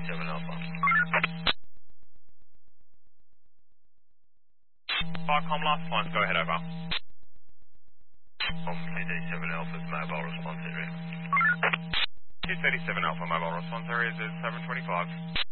237 Alpha. Barcom last one, go ahead, over. 237 Alpha's mobile response area. 237 Alpha mobile response area is 725.